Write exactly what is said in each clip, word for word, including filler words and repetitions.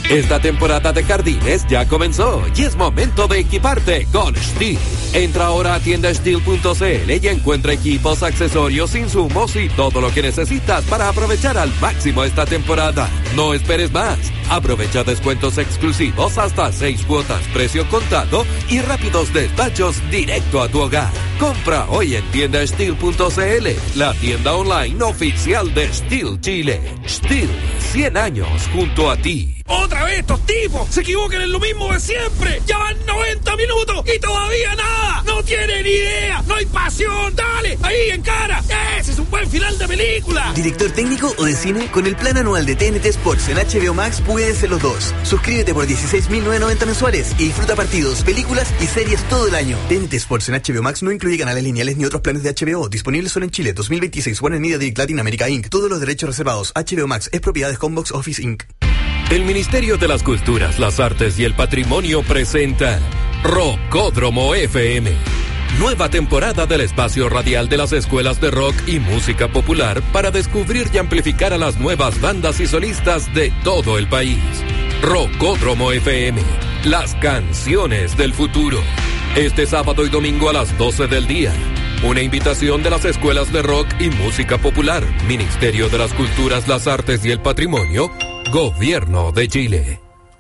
Esta temporada de jardines ya comenzó y es momento de equiparte con Stihl. Entra ahora a tienda stihl punto c l y encuentra equipos, accesorios, insumos y todo lo que necesitas para aprovechar al máximo esta temporada. No esperes más. Aprovecha descuentos exclusivos hasta seis cuotas, precio contado y rápidos despachos directo a tu hogar. Compra hoy en tienda stihl punto c l, la tienda online oficial de Stihl Chile. Stihl, cien años junto a ti. ¡Otra vez estos tipos! ¡Se equivocan en lo mismo de siempre! ¡Ya van noventa minutos y todavía nada! ¡No tienen idea! ¡No hay pasión! ¡Dale! ¡Ahí, en cara! ¡Ese es un buen final de película! ¿Director técnico o de cine? Con el plan anual de T N T Sports en H B O Max puedes ser los dos. Suscríbete por dieciséis mil novecientos noventa mensuales y disfruta partidos, películas y series todo el año. T N T Sports en H B O Max no incluye canales lineales ni otros planes de H B O. Disponibles solo en Chile. dos mil veintiséis. Warner Media Direct Latin America incorporated. Todos los derechos reservados. H B O Max es propiedad de Homebox Office incorporated. El Ministerio de las Culturas, las Artes y el Patrimonio presenta Rockódromo F M. Nueva temporada del espacio radial de las escuelas de rock y música popular para descubrir y amplificar a las nuevas bandas y solistas de todo el país. Rockódromo F M, las canciones del futuro. Este sábado y domingo a las doce del día. Una invitación de las escuelas de rock y música popular, Ministerio de las Culturas, las Artes y el Patrimonio, Gobierno de Chile.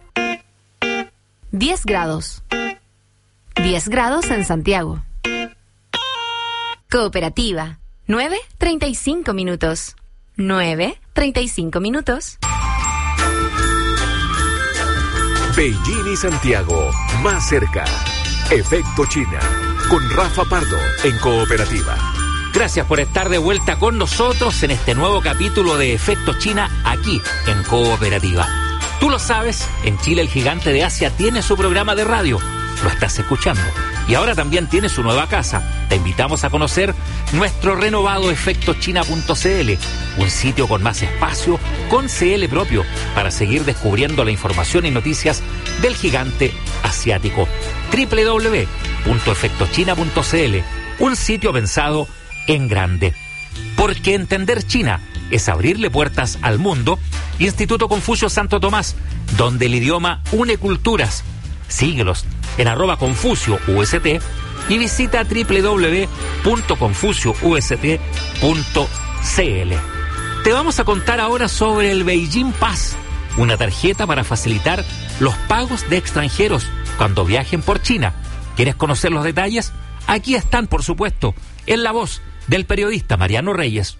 diez grados. diez grados en Santiago. Cooperativa. nueve treinta y cinco minutos. nueve treinta y cinco minutos. Beijing y Santiago, más cerca. Efecto China, con Rafa Pardo en Cooperativa. Gracias por estar de vuelta con nosotros en este nuevo capítulo de Efecto China aquí en Cooperativa. Tú lo sabes, en Chile el gigante de Asia tiene su programa de radio. Lo estás escuchando. Y ahora también tiene su nueva casa. Te invitamos a conocer nuestro renovado efecto china punto c l, un sitio con más espacio, con C L propio, para seguir descubriendo la información y noticias del gigante asiático. doble u doble u doble u punto efecto china punto c l, un sitio pensado en grande. Porque entender China es abrirle puertas al mundo. Instituto Confucio Santo Tomás, donde el idioma une culturas. Síguelos en arroba Confucio U S T y visita doble u doble u doble u punto confucio u s t punto c l. Te vamos a contar ahora sobre el Beijing Pass, una tarjeta para facilitar los pagos de extranjeros cuando viajen por China. ¿Quieres conocer los detalles? Aquí están, por supuesto, en la voz del periodista Mariano Reyes.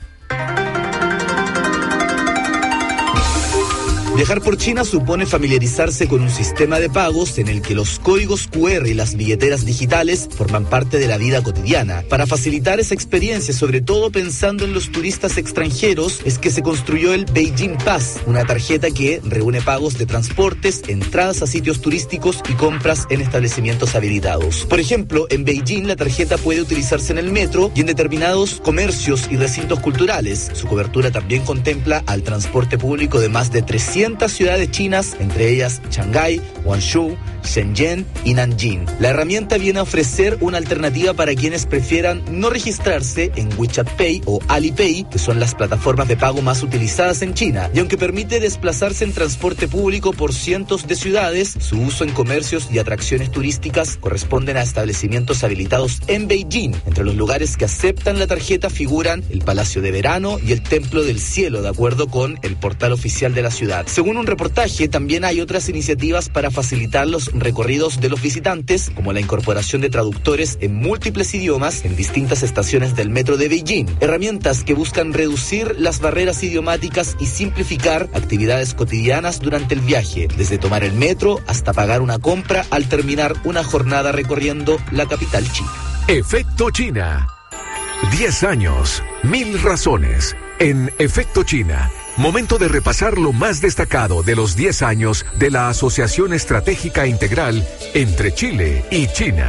Viajar por China supone familiarizarse con un sistema de pagos en el que los códigos cu erre y las billeteras digitales forman parte de la vida cotidiana. Para facilitar esa experiencia, sobre todo pensando en los turistas extranjeros, es que se construyó el Beijing Pass, una tarjeta que reúne pagos de transportes, entradas a sitios turísticos y compras en establecimientos habilitados. Por ejemplo, en Beijing la tarjeta puede utilizarse en el metro y en determinados comercios y recintos culturales. Su cobertura también contempla al transporte público de más de trescientas ciudades chinas, entre ellas Shanghái, Guangzhou, Shenzhen y Nanjing. La herramienta viene a ofrecer una alternativa para quienes prefieran no registrarse en WeChat Pay o Alipay, que son las plataformas de pago más utilizadas en China, y aunque permite desplazarse en transporte público por cientos de ciudades, su uso en comercios y atracciones turísticas corresponden a establecimientos habilitados en Beijing. Entre los lugares que aceptan la tarjeta figuran el Palacio de Verano y el Templo del Cielo, de acuerdo con el portal oficial de la ciudad. Según un reportaje, también hay otras iniciativas para facilitar los recorridos de los visitantes, como la incorporación de traductores en múltiples idiomas en distintas estaciones del metro de Beijing. Herramientas que buscan reducir las barreras idiomáticas y simplificar actividades cotidianas durante el viaje, desde tomar el metro hasta pagar una compra al terminar una jornada recorriendo la capital china. Efecto China. diez años, mil razones. En Efecto China. Momento de repasar lo más destacado de los diez años de la Asociación Estratégica Integral entre Chile y China.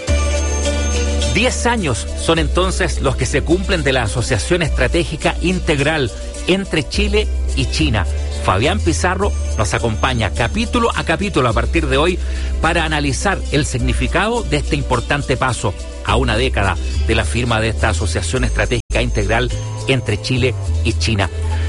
Diez años son entonces los que se cumplen de la Asociación Estratégica Integral entre Chile y China. Fabián Pizarro nos acompaña capítulo a capítulo a partir de hoy para analizar el significado de este importante paso a una década de la firma de esta Asociación Estratégica Integral entre Chile y China.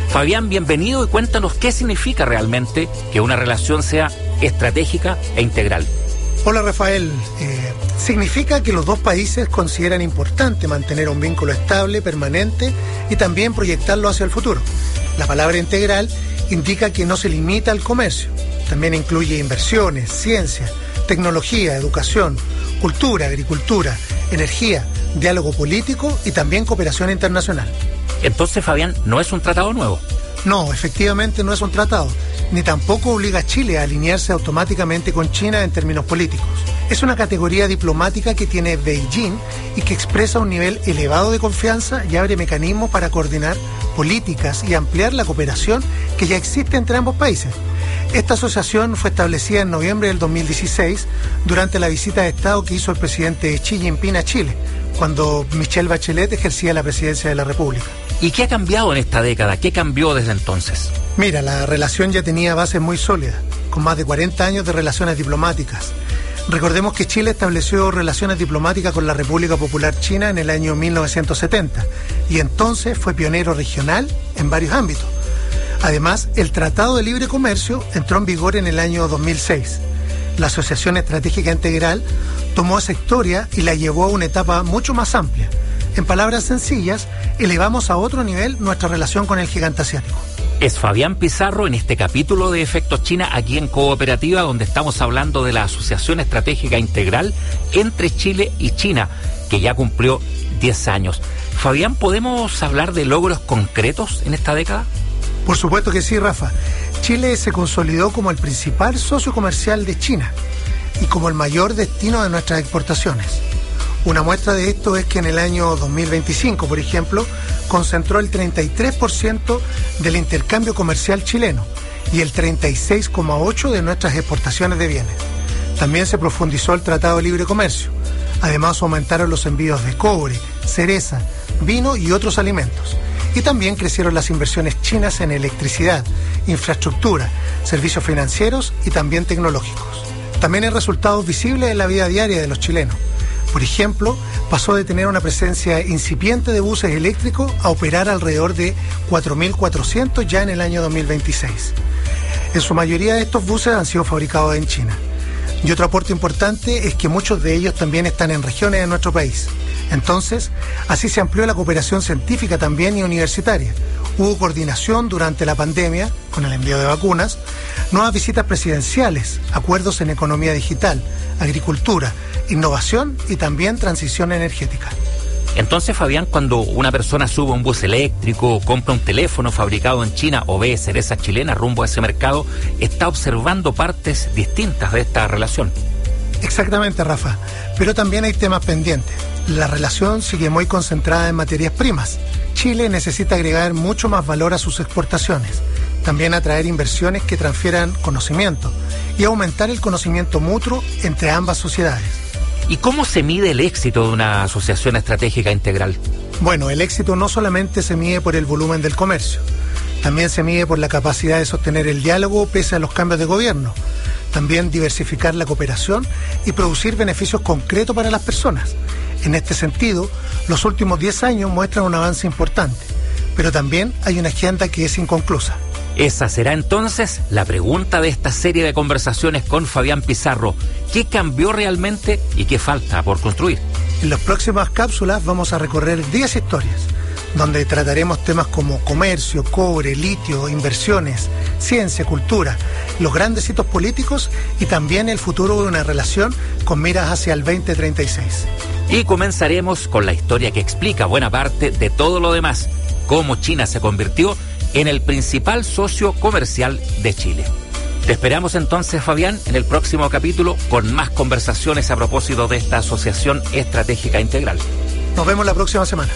Fabián, bienvenido y cuéntanos qué significa realmente que una relación sea estratégica e integral. Hola Rafael, eh, significa que los dos países consideran importante mantener un vínculo estable, permanente y también proyectarlo hacia el futuro. La palabra integral indica que no se limita al comercio, también incluye inversiones, ciencia, tecnología, educación, cultura, agricultura, energía, diálogo político y también cooperación internacional. Entonces, Fabián, ¿no es un tratado nuevo? No, efectivamente no es un tratado, ni tampoco obliga a Chile a alinearse automáticamente con China en términos políticos. Es una categoría diplomática que tiene Beijing y que expresa un nivel elevado de confianza y abre mecanismos para coordinar políticas y ampliar la cooperación que ya existe entre ambos países. Esta asociación fue establecida en noviembre del dos mil dieciséis durante la visita de Estado que hizo el presidente Xi Jinping a Chile, cuando Michelle Bachelet ejercía la presidencia de la República. ¿Y qué ha cambiado en esta década? ¿Qué cambió desde entonces? Mira, la relación ya tenía bases muy sólidas, con más de cuarenta años de relaciones diplomáticas. Recordemos que Chile estableció relaciones diplomáticas con la República Popular China en el año mil novecientos setenta y entonces fue pionero regional en varios ámbitos. Además, el Tratado de Libre Comercio entró en vigor en el año dos mil seis. La Asociación Estratégica Integral tomó esa historia y la llevó a una etapa mucho más amplia. En palabras sencillas, elevamos a otro nivel nuestra relación con el gigante asiático. Es Fabián Pizarro en este capítulo de Efecto China aquí en Cooperativa, donde estamos hablando de la Asociación Estratégica Integral entre Chile y China, que ya cumplió diez años. Fabián, ¿podemos hablar de logros concretos en esta década? Por supuesto que sí, Rafa. Chile se consolidó como el principal socio comercial de China y como el mayor destino de nuestras exportaciones. Una muestra de esto es que en el año dos mil veinticinco, por ejemplo, concentró el treinta y tres por ciento del intercambio comercial chileno y el treinta y seis coma ocho por ciento de nuestras exportaciones de bienes. También se profundizó el Tratado de Libre Comercio. Además, aumentaron los envíos de cobre, cereza, vino y otros alimentos. Y también crecieron las inversiones chinas en electricidad, infraestructura, servicios financieros y también tecnológicos. También hay resultados visibles en la vida diaria de los chilenos. Por ejemplo, pasó de tener una presencia incipiente de buses eléctricos a operar alrededor de cuatro mil cuatrocientos ya en el año dos mil veintiséis. En su mayoría de estos buses han sido fabricados en China. Y otro aporte importante es que muchos de ellos también están en regiones de nuestro país. Entonces, así se amplió la cooperación científica también y universitaria. Hubo coordinación durante la pandemia con el envío de vacunas, nuevas visitas presidenciales, acuerdos en economía digital, agricultura, innovación y también transición energética. Entonces, Fabián, cuando una persona sube un bus eléctrico, compra un teléfono fabricado en China o ve cerezas chilenas rumbo a ese mercado, está observando partes distintas de esta relación. Exactamente, Rafa. Pero también hay temas pendientes. La relación sigue muy concentrada en materias primas. Chile necesita agregar mucho más valor a sus exportaciones. También atraer inversiones que transfieran conocimiento y aumentar el conocimiento mutuo entre ambas sociedades. ¿Y cómo se mide el éxito de una asociación estratégica integral? Bueno, el éxito no solamente se mide por el volumen del comercio, también se mide por la capacidad de sostener el diálogo pese a los cambios de gobierno, también diversificar la cooperación y producir beneficios concretos para las personas. En este sentido, los últimos diez años muestran un avance importante, pero también hay una agenda que es inconclusa. Esa será entonces la pregunta de esta serie de conversaciones con Fabián Pizarro. ¿Qué cambió realmente y qué falta por construir? En las próximas cápsulas vamos a recorrer diez historias, donde trataremos temas como comercio, cobre, litio, inversiones, ciencia, cultura, los grandes hitos políticos y también el futuro de una relación con miras hacia el veinte treinta y seis. Y comenzaremos con la historia que explica buena parte de todo lo demás, cómo China se convirtió en el principal socio comercial de Chile. Te esperamos entonces, Fabián, en el próximo capítulo con más conversaciones a propósito de esta Asociación Estratégica Integral. Nos vemos la próxima semana.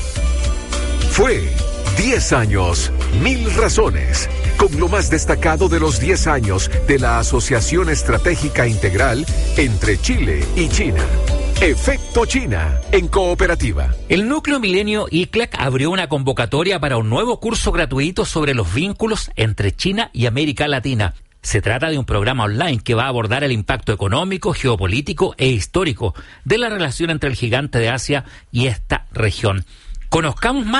Fue diez años, mil razones, con lo más destacado de los diez años de la Asociación Estratégica Integral entre Chile y China. Efecto China, en Cooperativa. El Núcleo Milenio I C L A C abrió una convocatoria para un nuevo curso gratuito sobre los vínculos entre China y América Latina. Se trata de un programa online que va a abordar el impacto económico, geopolítico e histórico de la relación entre el gigante de Asia y esta región. Conozcamos más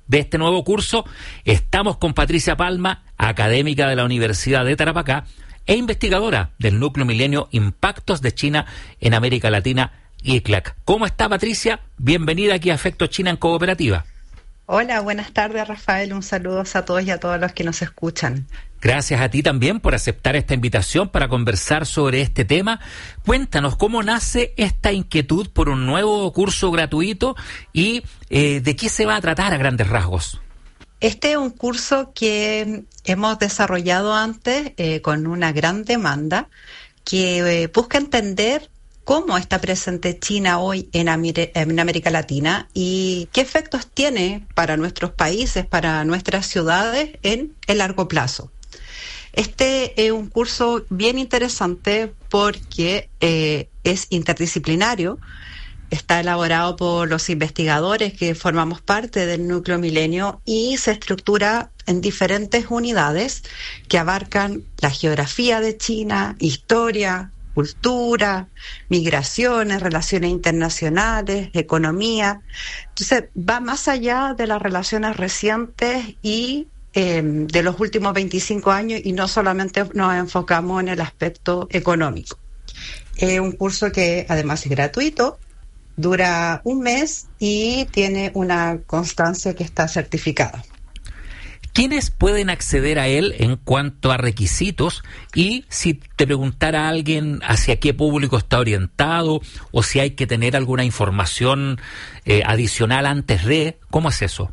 de este nuevo curso, estamos con Patricia Palma, académica de la Universidad de Tarapacá e investigadora del Núcleo Milenio Impactos de China en América Latina, I C L A C. ¿Cómo está, Patricia? Bienvenida aquí a Efecto China en Cooperativa. Hola, buenas tardes, Rafael. Un saludo a todos y a todos los que nos escuchan. Gracias a ti también por aceptar esta invitación para conversar sobre este tema. Cuéntanos cómo nace esta inquietud por un nuevo curso gratuito y eh, de qué se va a tratar a grandes rasgos. Este es un curso que hemos desarrollado antes eh, con una gran demanda que eh, busca entender cómo está presente China hoy en, Amer- en América Latina y qué efectos tiene para nuestros países, para nuestras ciudades en el largo plazo. Este es un curso bien interesante porque eh, es interdisciplinario, está elaborado por los investigadores que formamos parte del Núcleo Milenio y se estructura en diferentes unidades que abarcan la geografía de China, historia, cultura, migraciones, relaciones internacionales, economía. Entonces va más allá de las relaciones recientes y eh, de los últimos veinticinco años y no solamente nos enfocamos en el aspecto económico. Es un curso que además es gratuito, dura un mes y tiene una constancia que está certificada. ¿Quiénes pueden acceder a él en cuanto a requisitos? Y si te preguntara a alguien hacia qué público está orientado o si hay que tener alguna información eh, adicional antes de, ¿cómo es eso?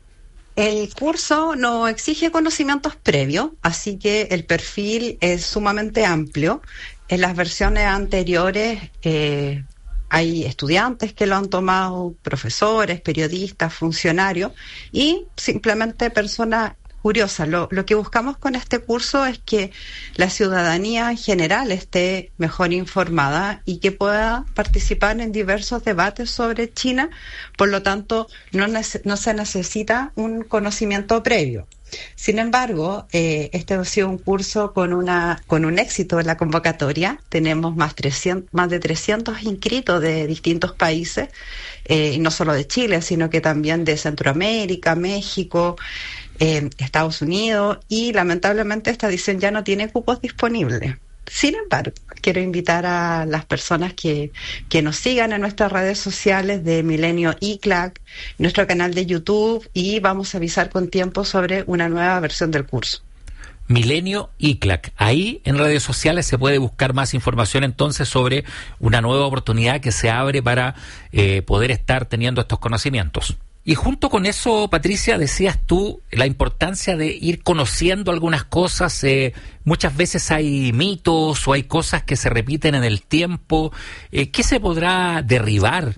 El curso no exige conocimientos previos, así que el perfil es sumamente amplio. En las versiones anteriores eh, hay estudiantes que lo han tomado, profesores, periodistas, funcionarios y simplemente personas curiosas. Lo, lo que buscamos con este curso es que la ciudadanía en general esté mejor informada y que pueda participar en diversos debates sobre China. Por lo tanto, no, nece- no se necesita un conocimiento previo. Sin embargo, eh, este ha sido un curso con una con un éxito en la convocatoria. Tenemos más, trescientos, más de trescientos inscritos de distintos países, eh, y no solo de Chile, sino que también de Centroamérica, México, eh, Estados Unidos, y lamentablemente esta edición ya no tiene cupos disponibles. Sin embargo, quiero invitar a las personas que, que nos sigan en nuestras redes sociales de Milenio I C L A C, nuestro canal de YouTube, y vamos a avisar con tiempo sobre una nueva versión del curso. Milenio I C L A C. Ahí en redes sociales se puede buscar más información entonces sobre una nueva oportunidad que se abre para eh, poder estar teniendo estos conocimientos. Y junto con eso, Patricia, decías tú la importancia de ir conociendo algunas cosas. Eh, muchas veces hay mitos o hay cosas que se repiten en el tiempo. Eh, ¿Qué se podrá derribar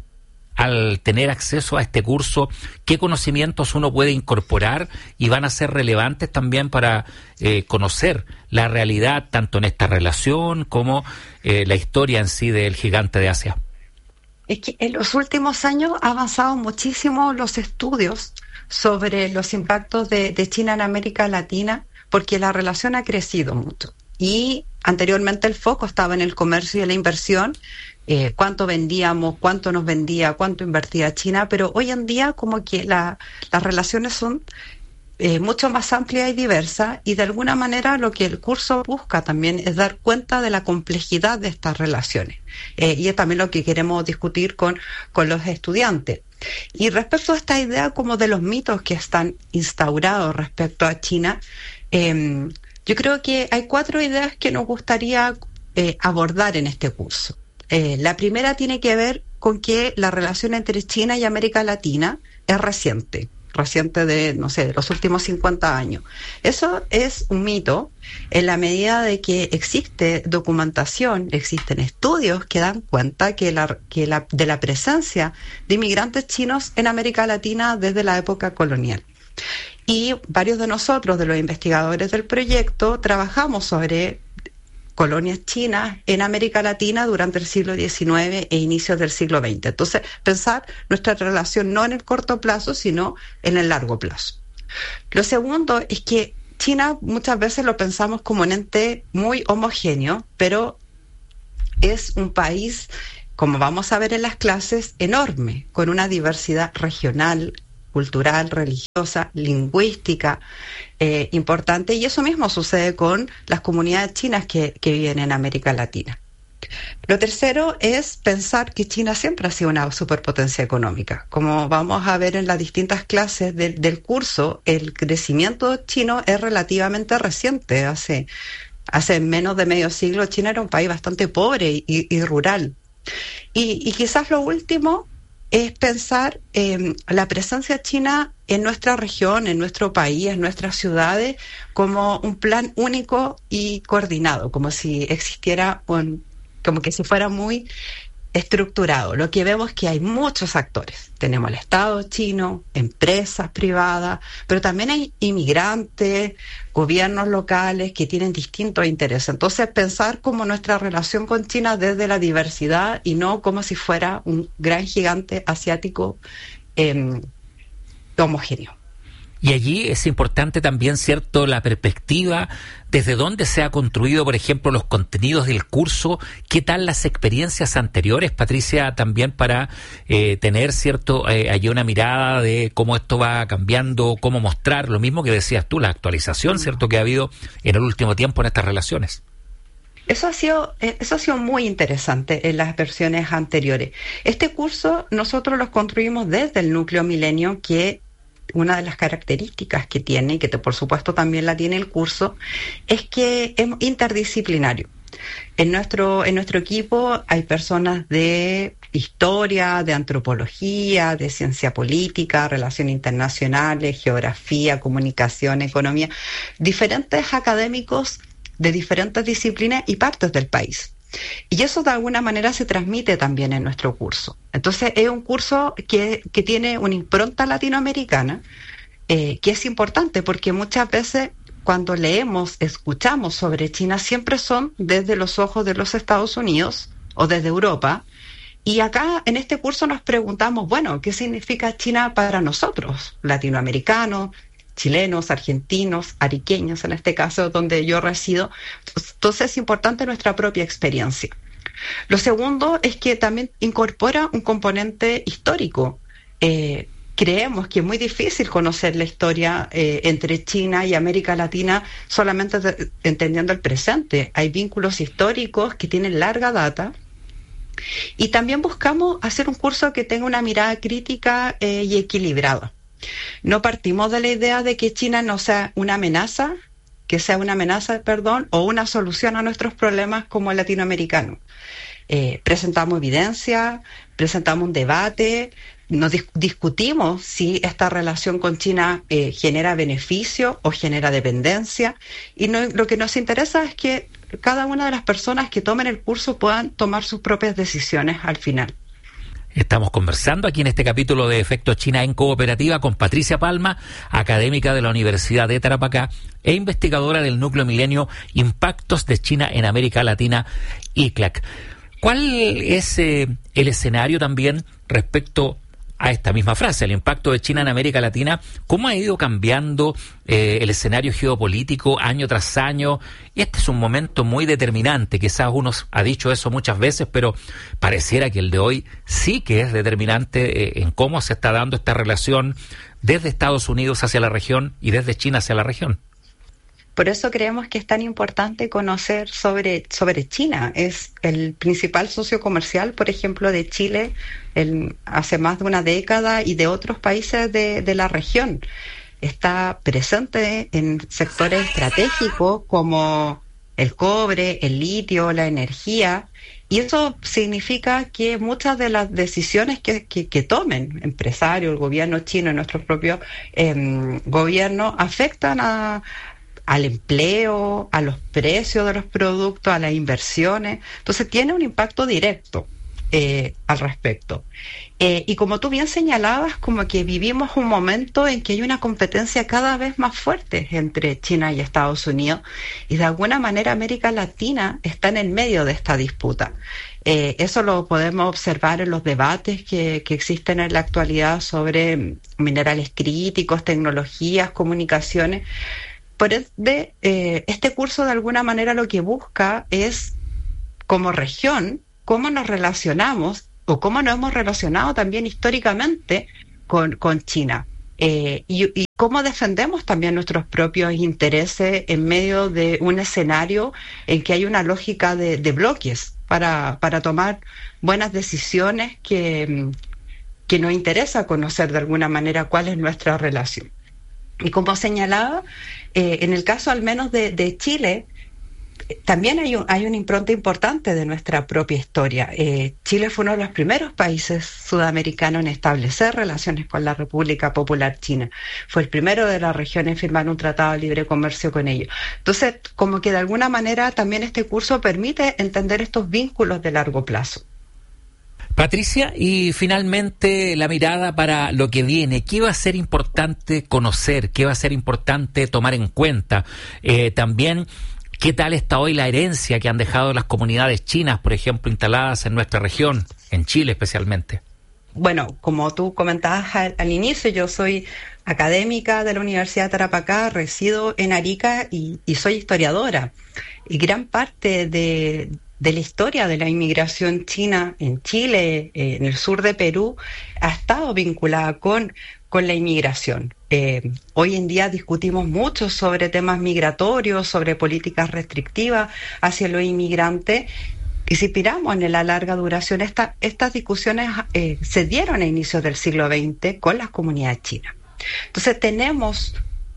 al tener acceso a este curso? ¿Qué conocimientos uno puede incorporar y van a ser relevantes también para eh, conocer la realidad tanto en esta relación como eh, la historia en sí del gigante de Asia? Es que en los últimos años ha avanzado muchísimo los estudios sobre los impactos de, de China en América Latina, porque la relación ha crecido mucho. Y anteriormente el foco estaba en el comercio y la inversión, eh, cuánto vendíamos, cuánto nos vendía, cuánto invertía China, pero hoy en día como que la, las relaciones son eh, mucho más amplias y diversas, y de alguna manera lo que el curso busca también es dar cuenta de la complejidad de estas relaciones. Eh, y es también lo que queremos discutir con, con los estudiantes. Y respecto a esta idea como de los mitos que están instaurados respecto a China, eh, yo creo que hay cuatro ideas que nos gustaría eh, abordar en este curso. Eh, la primera tiene que ver con que la relación entre China y América Latina es reciente. reciente de, no sé, de los últimos cincuenta años. Eso es un mito en la medida de que existe documentación, existen estudios que dan cuenta que la, que la, de la presencia de inmigrantes chinos en América Latina desde la época colonial. Y varios de nosotros, de los investigadores del proyecto, trabajamos sobre colonias chinas en América Latina durante el siglo diecinueve e inicios del siglo veinte. Entonces, pensar nuestra relación no en el corto plazo, sino en el largo plazo. Lo segundo es que China muchas veces lo pensamos como un ente muy homogéneo, pero es un país, como vamos a ver en las clases, enorme, con una diversidad regional, cultural, religiosa, lingüística, eh, importante, y eso mismo sucede con las comunidades chinas que, que viven en América Latina. Lo tercero es pensar que China siempre ha sido una superpotencia económica. Como vamos a ver en las distintas clases de, del curso, el crecimiento chino es relativamente reciente. Hace, hace menos de medio siglo China era un país bastante pobre y, y rural. Y, y quizás lo último es pensar eh, la presencia china en nuestra región, en nuestro país, en nuestras ciudades, como un plan único y coordinado, como si existiera un... como que si fuera muy estructurado. Lo que vemos es que hay muchos actores. Tenemos el Estado chino, empresas privadas, pero también hay inmigrantes, gobiernos locales que tienen distintos intereses. Entonces, pensar como nuestra relación con China desde la diversidad y no como si fuera un gran gigante asiático eh, homogéneo. Y allí es importante también, ¿cierto?, la perspectiva, desde dónde se ha construido, por ejemplo, los contenidos del curso, qué tal las experiencias anteriores, Patricia, también para eh, tener, ¿cierto?, eh, allí una mirada de cómo esto va cambiando, cómo mostrar, lo mismo que decías tú, la actualización, ¿cierto?, que ha habido en el último tiempo en estas relaciones. Eso ha sido, eso ha sido muy interesante en las versiones anteriores. Este curso nosotros lo construimos desde el núcleo Milenio, que una de las características que tiene, y que te, por supuesto también la tiene el curso, es que es interdisciplinario. En nuestro, en nuestro equipo hay personas de historia, de antropología, de ciencia política, relaciones internacionales, geografía, comunicación, economía, diferentes académicos de diferentes disciplinas y partes del país. Y eso de alguna manera se transmite también en nuestro curso. Entonces es un curso que, que tiene una impronta latinoamericana, eh, que es importante porque muchas veces cuando leemos, escuchamos sobre China, siempre son desde los ojos de los Estados Unidos o desde Europa. Y acá en este curso nos preguntamos, bueno, ¿qué significa China para nosotros, latinoamericanos, chilenos, argentinos, ariqueños, en este caso donde yo resido? Entonces es importante nuestra propia experiencia. Lo segundo es que también incorpora un componente histórico. Eh, creemos que es muy difícil conocer la historia eh, entre China y América Latina solamente de, entendiendo el presente. Hay vínculos históricos que tienen larga data. Y también buscamos hacer un curso que tenga una mirada crítica eh, y equilibrada. No partimos de la idea de que China no sea una amenaza, que sea una amenaza, perdón, o una solución a nuestros problemas como latinoamericanos. Eh, presentamos evidencia, presentamos un debate, nos dis- discutimos si esta relación con China eh, genera beneficio o genera dependencia, y no, lo que nos interesa es que cada una de las personas que tomen el curso puedan tomar sus propias decisiones al final. Estamos conversando aquí en este capítulo de Efecto China en Cooperativa con Patricia Palma, académica de la Universidad de Tarapacá e investigadora del Núcleo Milenio Impactos de China en América Latina, I C L A C. ¿Cuál es eh, el escenario también respecto a esta misma frase, el impacto de China en América Latina? ¿Cómo ha ido cambiando eh, el escenario geopolítico año tras año? Este es un momento muy determinante, quizás uno ha dicho eso muchas veces, pero pareciera que el de hoy sí que es determinante eh, en cómo se está dando esta relación desde Estados Unidos hacia la región y desde China hacia la región. Por eso creemos que es tan importante conocer sobre, sobre China. Es el principal socio comercial, por ejemplo, de Chile el, hace más de una década y de otros países de, de la región. Está presente en sectores estratégicos como el cobre, el litio, la energía, y eso significa que muchas de las decisiones que, que, que tomen empresarios, el gobierno chino, nuestro propio eh, gobierno, afectan a al empleo, a los precios de los productos, a las inversiones. Entonces tiene un impacto directo eh, al respecto. Eh, y como tú bien señalabas, como que vivimos un momento en que hay una competencia cada vez más fuerte entre China y Estados Unidos, y de alguna manera América Latina está en el medio de esta disputa. Eh, eso lo podemos observar en los debates que, que existen en la actualidad sobre minerales críticos, tecnologías, comunicaciones. Por ende, eh, este curso de alguna manera lo que busca es, como región, cómo nos relacionamos o cómo nos hemos relacionado también históricamente con, con China. eh, y, y cómo defendemos también nuestros propios intereses en medio de un escenario en que hay una lógica de, de bloques para, para tomar buenas decisiones que, que nos interesa conocer de alguna manera cuál es nuestra relación. Y como señalaba, eh, en el caso al menos de, de Chile, también hay, un, hay una impronta importante de nuestra propia historia. Eh, Chile fue uno de los primeros países sudamericanos en establecer relaciones con la República Popular China. Fue el primero de la región en firmar un tratado de libre comercio con ellos. Entonces, como que de alguna manera también este curso permite entender estos vínculos de largo plazo. Patricia, y finalmente la mirada para lo que viene. ¿Qué va a ser importante conocer? ¿Qué va a ser importante tomar en cuenta? Eh, también, ¿qué tal está hoy la herencia que han dejado las comunidades chinas, por ejemplo, instaladas en nuestra región, en Chile especialmente? Bueno, como tú comentabas al, al inicio, yo soy académica de la Universidad de Tarapacá, resido en Arica y, y soy historiadora. Y gran parte de... de la historia de la inmigración china en Chile, eh, en el sur de Perú, ha estado vinculada con, con la inmigración. Eh, hoy en día discutimos mucho sobre temas migratorios, sobre políticas restrictivas hacia los inmigrantes, y si miramos en la larga duración, esta, estas discusiones eh, se dieron a inicios del siglo veinte con las comunidades chinas. Entonces tenemos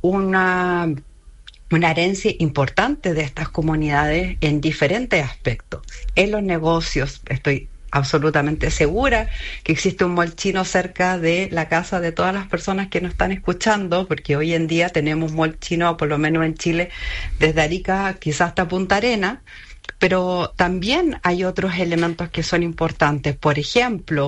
una... una herencia importante de estas comunidades en diferentes aspectos. En los negocios, estoy absolutamente segura que existe un mall chino cerca de la casa de todas las personas que nos están escuchando, porque hoy en día tenemos mall chino, por lo menos en Chile, desde Arica quizás hasta Punta Arenas, pero también hay otros elementos que son importantes. Por ejemplo,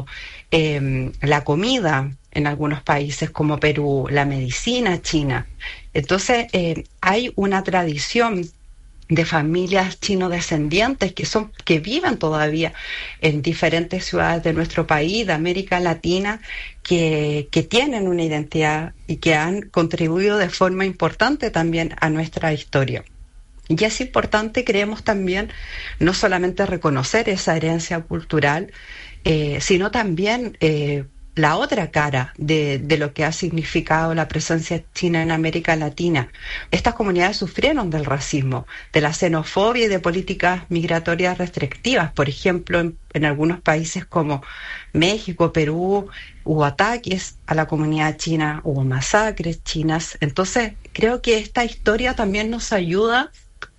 eh, la comida en algunos países como Perú, la medicina china. Entonces, eh, hay una tradición de familias chino-descendientes que son que viven todavía en diferentes ciudades de nuestro país, de América Latina, que, que tienen una identidad y que han contribuido de forma importante también a nuestra historia. Y es importante, creemos también, no solamente reconocer esa herencia cultural, eh, sino también eh, la otra cara de, de lo que ha significado la presencia china en América Latina. Estas comunidades sufrieron del racismo, de la xenofobia y de políticas migratorias restrictivas. Por ejemplo, en, en algunos países como México, Perú, hubo ataques a la comunidad china, hubo masacres chinas. Entonces, creo que esta historia también nos ayuda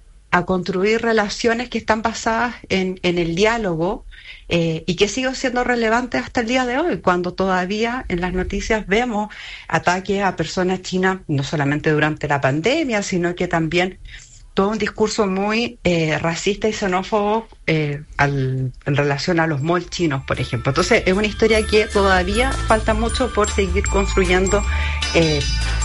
a construir relaciones que están basadas en, en el diálogo, eh, y que siguen siendo relevantes hasta el día de hoy, cuando todavía en las noticias vemos ataques a personas chinas, no solamente durante la pandemia, sino que también todo un discurso muy eh, racista y xenófobo eh, al, en relación a los malls chinos, por ejemplo. Entonces es una historia que todavía falta mucho por seguir construyendo, eh,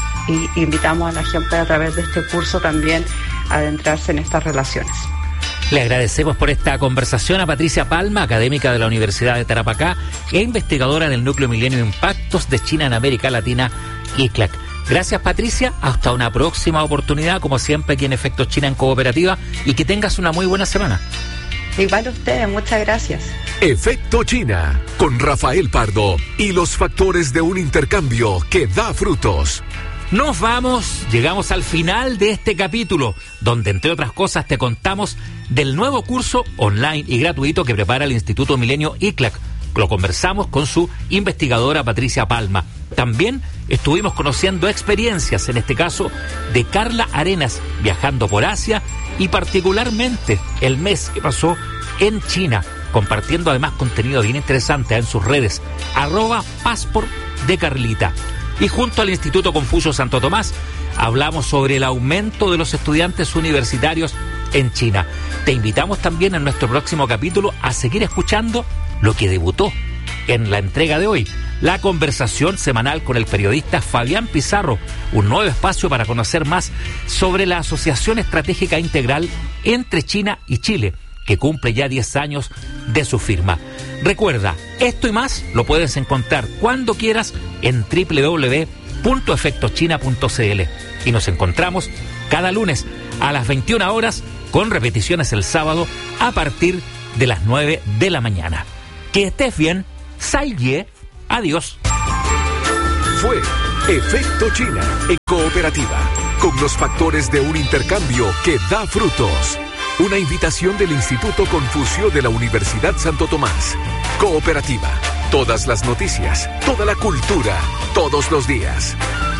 y invitamos a la gente a través de este curso también a adentrarse en estas relaciones. Le agradecemos por esta conversación a Patricia Palma, académica de la Universidad de Tarapacá e investigadora del Núcleo Milenio de Impactos de China en América Latina, I C L A C. Gracias, Patricia. Hasta una próxima oportunidad, como siempre, aquí en Efecto China en Cooperativa, y que tengas una muy buena semana. Igual a ustedes, muchas gracias. Efecto China, con Rafael Pardo y los factores de un intercambio que da frutos. Nos vamos, llegamos al final de este capítulo, donde entre otras cosas te contamos del nuevo curso online y gratuito que prepara el Instituto Milenio I C L A C. Lo conversamos con su investigadora Patricia Palma. También estuvimos conociendo experiencias, en este caso de Carla Arenas, viajando por Asia y particularmente el mes que pasó en China, compartiendo además contenido bien interesante en sus redes, arroba Passport de Carlita. Y junto al Instituto Confucio Santo Tomás hablamos sobre el aumento de los estudiantes universitarios en China. Te invitamos también en nuestro próximo capítulo a seguir escuchando lo que debutó en la entrega de hoy, la conversación semanal con el periodista Fabián Pizarro, un nuevo espacio para conocer más sobre la Asociación Estratégica Integral entre China y Chile, que cumple ya diez años de su firma. Recuerda, esto y más lo puedes encontrar cuando quieras en doble u doble u doble u punto efecto china punto c l. Y nos encontramos cada lunes a las veintiuna horas, con repeticiones el sábado a partir de las nueve de la mañana. Que estés bien, Sai Ye, adiós. Fue Efecto China en Cooperativa, con los factores de un intercambio que da frutos. Una invitación del Instituto Confucio de la Universidad Santo Tomás. Cooperativa, todas las noticias, toda la cultura, todos los días.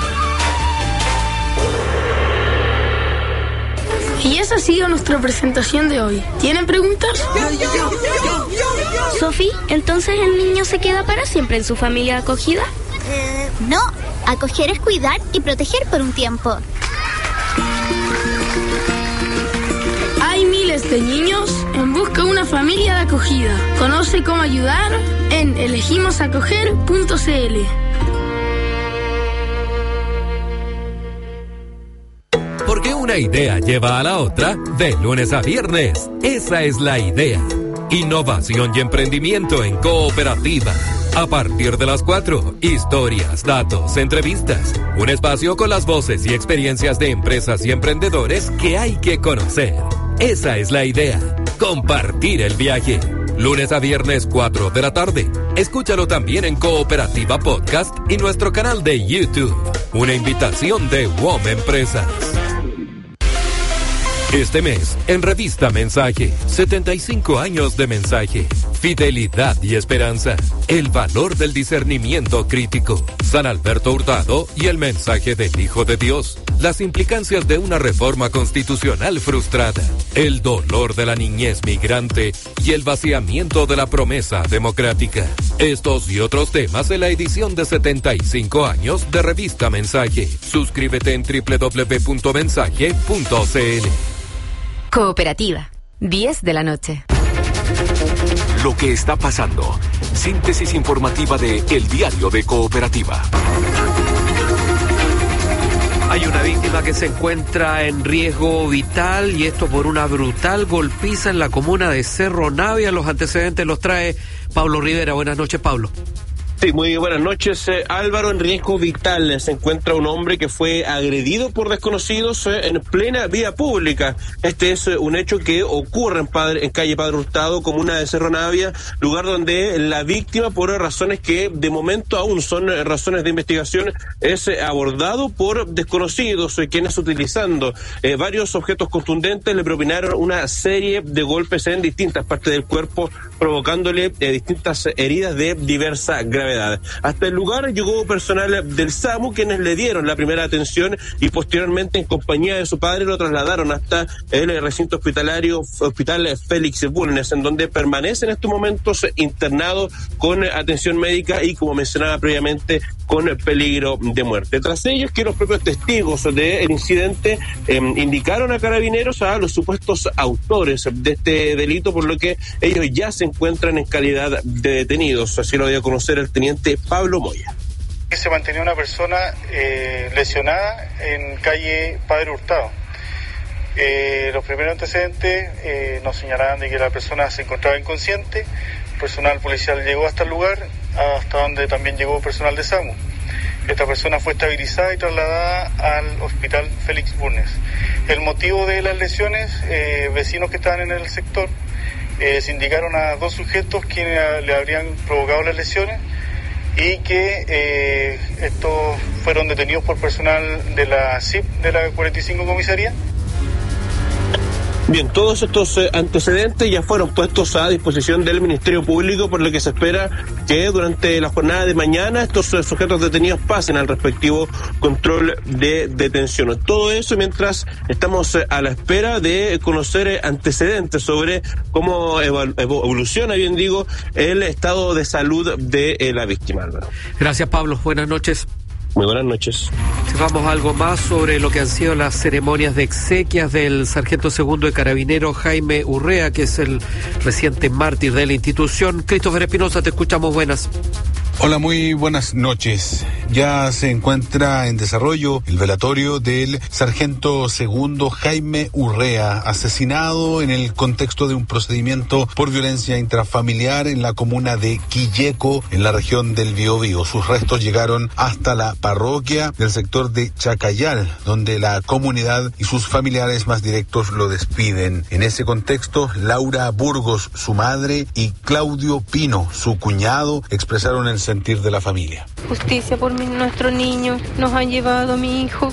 Y esa ha sido nuestra presentación de hoy. ¿Tienen preguntas? Sofi, ¿entonces el niño se queda para siempre en su familia acogida? Eh, no, acoger es cuidar y proteger por un tiempo. Hay miles de niños en busca de una familia de acogida. Conoce cómo ayudar en elegimos acoger punto c l. Porque una idea lleva a la otra de lunes a viernes. Esa es la idea. Innovación y emprendimiento en Cooperativa. A partir de las cuatro, historias, datos, entrevistas. Un espacio con las voces y experiencias de empresas y emprendedores que hay que conocer. Esa es la idea. Compartir el viaje. Lunes a viernes, cuatro de la tarde. Escúchalo también en Cooperativa Podcast y nuestro canal de YouTube. Una invitación de W O M Empresas. Este mes, en Revista Mensaje, setenta y cinco años de mensaje, fidelidad y esperanza, el valor del discernimiento crítico, San Alberto Hurtado y el mensaje del Hijo de Dios, las implicancias de una reforma constitucional frustrada, el dolor de la niñez migrante y el vaciamiento de la promesa democrática. Estos y otros temas en la edición de setenta y cinco años de Revista Mensaje. Suscríbete en doble u doble u doble u punto mensaje punto c l. Cooperativa, diez de la noche. Lo que está pasando. Síntesis informativa de El Diario de Cooperativa. Hay una víctima que se encuentra en riesgo vital y esto por una brutal golpiza en la comuna de Cerro Navia. Los antecedentes los trae Pablo Rivera. Buenas noches, Pablo. Sí, muy buenas noches, eh, Álvaro. En riesgo vital se encuentra un hombre que fue agredido por desconocidos eh, en plena vía pública. Este es eh, un hecho que ocurre en, Padre, en calle Padre Hurtado, comuna de Cerro Navia, lugar donde la víctima, por razones que de momento aún son eh, razones de investigación, es eh, abordado por desconocidos, eh, quienes utilizando eh, varios objetos contundentes le propinaron una serie de golpes en distintas partes del cuerpo, provocándole eh, distintas heridas de diversa gravedad. Hasta el lugar llegó personal del SAMU, quienes le dieron la primera atención y posteriormente en compañía de su padre lo trasladaron hasta el recinto hospitalario Hospital Félix Bulnes, en donde permanece en estos momentos internado con atención médica y, como mencionaba previamente, con peligro de muerte. Tras ellos, que los propios testigos del incidente eh, indicaron a carabineros a los supuestos autores de este delito, por lo que ellos ya se encuentran en calidad de detenidos. Así lo dio a conocer el teniente Pablo Moya. Se mantenía una persona eh, lesionada en calle Padre Hurtado. Eh, los primeros antecedentes eh, nos señalaban de que la persona se encontraba inconsciente. Personal policial llegó hasta el lugar, hasta donde también llegó personal de SAMU. Esta persona fue estabilizada y trasladada al hospital Félix Bulnes. El motivo de las lesiones, eh, vecinos que estaban en el sector eh, se indicaron a dos sujetos quienes le habrían provocado las lesiones y que eh, estos fueron detenidos por personal de la C I P de la cuarenta y cinco Comisaría. Bien, todos estos eh, antecedentes ya fueron puestos a disposición del Ministerio Público, por lo que se espera que durante la jornada de mañana estos eh, sujetos detenidos pasen al respectivo control de detención. Todo eso mientras estamos eh, a la espera de conocer eh, antecedentes sobre cómo evol- evoluciona, bien digo, el estado de salud de eh, la víctima, Álvaro. Gracias, Pablo. Buenas noches. Muy buenas noches. Vamos a algo más sobre lo que han sido las ceremonias de exequias del sargento segundo de Carabineros Jaime Urrea, que es el reciente mártir de la institución. Christopher Espinosa, te escuchamos. Buenas. Hola, muy buenas noches. Ya se encuentra en desarrollo el velatorio del sargento segundo Jaime Urrea, asesinado en el contexto de un procedimiento por violencia intrafamiliar en la comuna de Quilleco, en la región del Biobío. Sus restos llegaron hasta la parroquia del sector de Chacayal, donde la comunidad y sus familiares más directos lo despiden. En ese contexto, Laura Burgos, su madre, y Claudio Pino, su cuñado, expresaron el sentir de la familia. Justicia por mi, nuestro niño. Nos han llevado a mi hijo